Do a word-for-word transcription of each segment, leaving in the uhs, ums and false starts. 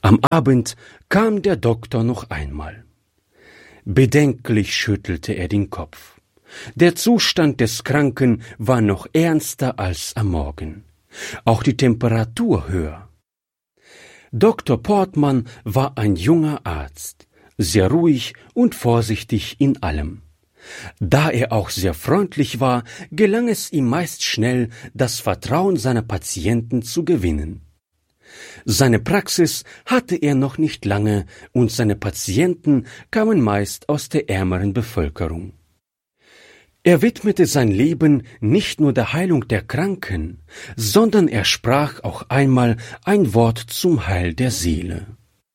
Am Abend kam der Doktor noch einmal. Bedenklich schüttelte er den Kopf. Der Zustand des Kranken war noch ernster als am Morgen. Auch die Temperatur höher. Doktor Portmann war ein junger Arzt, sehr ruhig und vorsichtig in allem. Da er auch sehr freundlich war, gelang es ihm meist schnell, das Vertrauen seiner Patienten zu gewinnen. Seine Praxis hatte er noch nicht lange und seine Patienten kamen meist aus der ärmeren Bevölkerung. Er widmete sein Leben nicht nur der Heilung der Kranken, sondern er sprach auch einmal ein Wort zum Heil der Seele.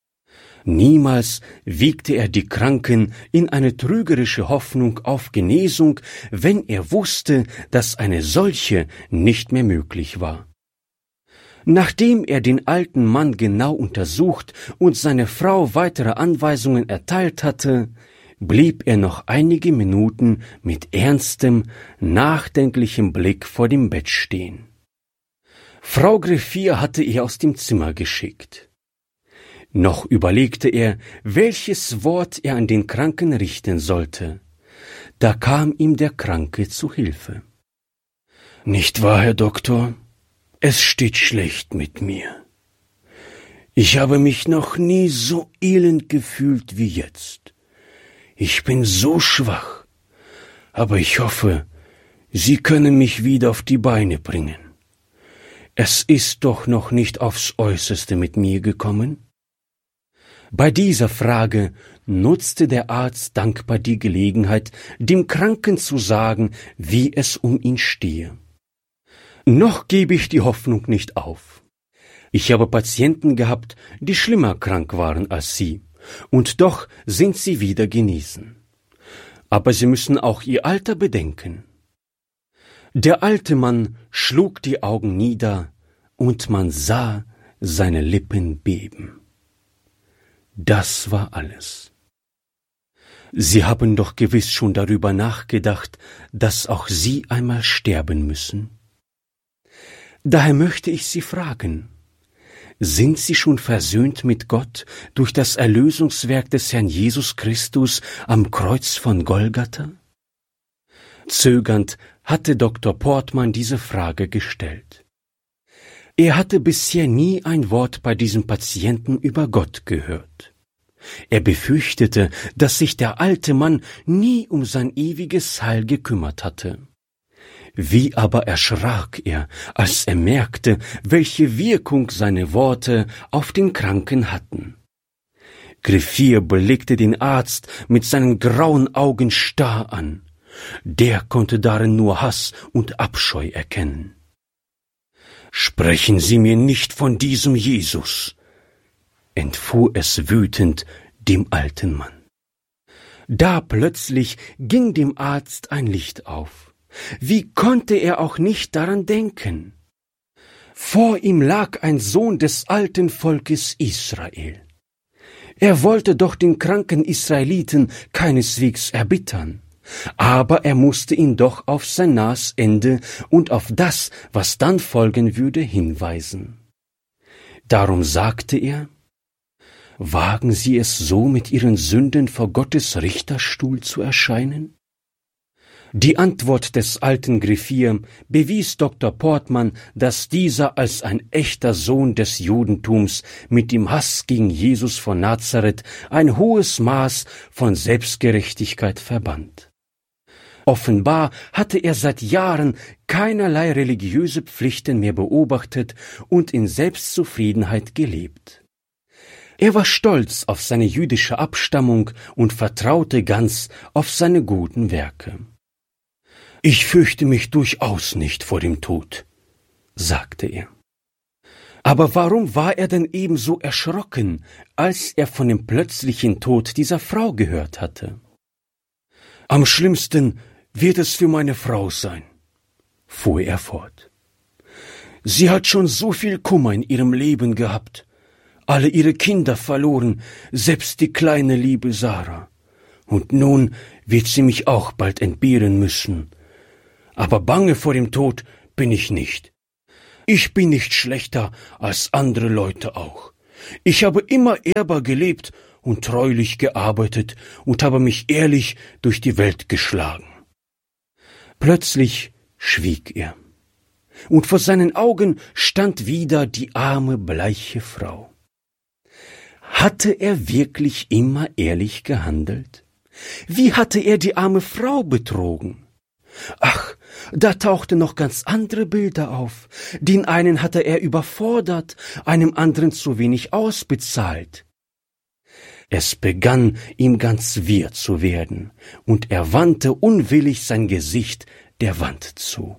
Niemals wiegte er die Kranken in eine trügerische Hoffnung auf Genesung, wenn er wusste, dass eine solche nicht mehr möglich war. Nachdem er den alten Mann genau untersucht und seine Frau weitere Anweisungen erteilt hatte, blieb er noch einige Minuten mit ernstem, nachdenklichem Blick vor dem Bett stehen. Frau Greffier hatte er aus dem Zimmer geschickt. Noch überlegte er, welches Wort er an den Kranken richten sollte. Da kam ihm der Kranke zu Hilfe. »Nicht wahr, Herr Doktor? Es steht schlecht mit mir. Ich habe mich noch nie so elend gefühlt wie jetzt. Ich bin so schwach, aber ich hoffe, Sie können mich wieder auf die Beine bringen. Es ist doch noch nicht aufs Äußerste mit mir gekommen?« Bei dieser Frage nutzte der Arzt dankbar die Gelegenheit, dem Kranken zu sagen, wie es um ihn stehe. »Noch gebe ich die Hoffnung nicht auf. Ich habe Patienten gehabt, die schlimmer krank waren als Sie, und doch sind sie wieder genesen. Aber Sie müssen auch Ihr Alter bedenken.« Der alte Mann schlug die Augen nieder, und man sah seine Lippen beben. Das war alles. »Sie haben doch gewiss schon darüber nachgedacht, dass auch Sie einmal sterben müssen. Daher möchte ich Sie fragen, sind Sie schon versöhnt mit Gott durch das Erlösungswerk des Herrn Jesus Christus am Kreuz von Golgatha?« Zögernd hatte Doktor Portmann diese Frage gestellt. Er hatte bisher nie ein Wort bei diesem Patienten über Gott gehört. Er befürchtete, dass sich der alte Mann nie um sein ewiges Heil gekümmert hatte. Wie aber erschrak er, als er merkte, welche Wirkung seine Worte auf den Kranken hatten. Greffier blickte den Arzt mit seinen grauen Augen starr an. Der konnte darin nur Hass und Abscheu erkennen. »Sprechen Sie mir nicht von diesem Jesus«, entfuhr es wütend dem alten Mann. Da plötzlich ging dem Arzt ein Licht auf. Wie konnte er auch nicht daran denken? Vor ihm lag ein Sohn des alten Volkes Israel. Er wollte doch den kranken Israeliten keineswegs erbittern, aber er musste ihn doch auf sein nahes Ende und auf das, was dann folgen würde, hinweisen. Darum sagte er: »Wagen Sie es so, mit Ihren Sünden vor Gottes Richterstuhl zu erscheinen?« Die Antwort des alten Greffier bewies Doktor Portmann, dass dieser als ein echter Sohn des Judentums mit dem Hass gegen Jesus von Nazareth ein hohes Maß von Selbstgerechtigkeit verband. Offenbar hatte er seit Jahren keinerlei religiöse Pflichten mehr beobachtet und in Selbstzufriedenheit gelebt. Er war stolz auf seine jüdische Abstammung und vertraute ganz auf seine guten Werke. »Ich fürchte mich durchaus nicht vor dem Tod«, sagte er. Aber warum war er denn ebenso erschrocken, als er von dem plötzlichen Tod dieser Frau gehört hatte? »Am schlimmsten wird es für meine Frau sein«, fuhr er fort. »Sie hat schon so viel Kummer in ihrem Leben gehabt, alle ihre Kinder verloren, selbst die kleine liebe Sarah. Und nun wird sie mich auch bald entbehren müssen. Aber bange vor dem Tod bin ich nicht. Ich bin nicht schlechter als andere Leute auch. Ich habe immer ehrbar gelebt und treulich gearbeitet und habe mich ehrlich durch die Welt geschlagen. Plötzlich schwieg er, und vor seinen Augen stand wieder die arme, bleiche Frau. Hatte er wirklich immer ehrlich gehandelt? Wie hatte er die arme Frau betrogen? Ach, da tauchten noch ganz andere Bilder auf. Den einen hatte er überfordert, einem anderen zu wenig ausbezahlt. Es begann ihm ganz wirr zu werden, und er wandte unwillig sein Gesicht der Wand zu.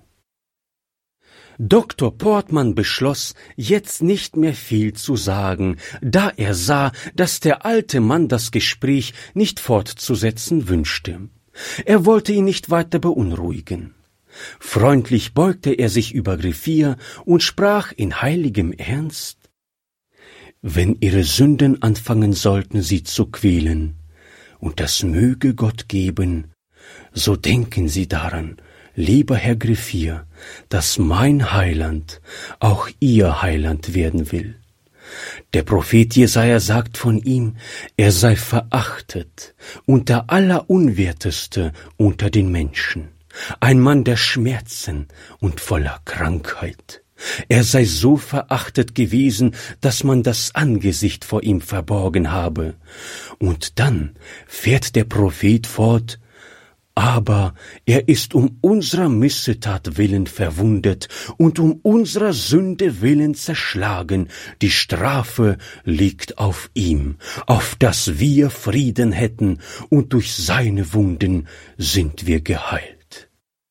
Doktor Portmann beschloss, jetzt nicht mehr viel zu sagen, da er sah, dass der alte Mann das Gespräch nicht fortzusetzen wünschte. Er wollte ihn nicht weiter beunruhigen. Freundlich beugte er sich über Griffier und sprach in heiligem Ernst: »Wenn Ihre Sünden anfangen sollten, Sie zu quälen, und das möge Gott geben, so denken Sie daran, lieber Herr Griffier, dass mein Heiland auch Ihr Heiland werden will. Der Prophet Jesaja sagt von ihm, er sei verachtet und der Allerunwerteste unter den Menschen, ein Mann der Schmerzen und voller Krankheit. Er sei so verachtet gewesen, dass man das Angesicht vor ihm verborgen habe. Und dann fährt der Prophet fort: Aber er ist um unserer Missetat willen verwundet und um unserer Sünde willen zerschlagen. Die Strafe liegt auf ihm, auf dass wir Frieden hätten, und durch seine Wunden sind wir geheilt.«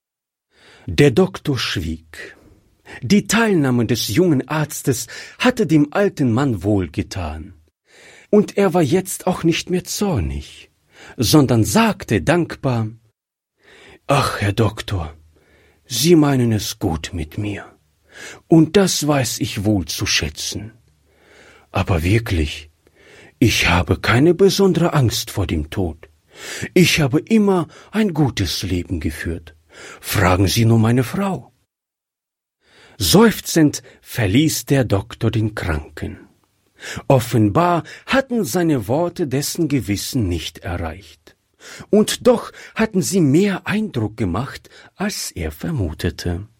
Der Doktor schwieg. Die Teilnahme des jungen Arztes hatte dem alten Mann wohlgetan. Und er war jetzt auch nicht mehr zornig, sondern sagte dankbar: »Ach, Herr Doktor, Sie meinen es gut mit mir, und das weiß ich wohl zu schätzen. Aber wirklich, ich habe keine besondere Angst vor dem Tod. Ich habe immer ein gutes Leben geführt. Fragen Sie nur meine Frau.« Seufzend verließ der Doktor den Kranken. Offenbar hatten seine Worte dessen Gewissen nicht erreicht. Und doch hatten sie mehr Eindruck gemacht, als er vermutete.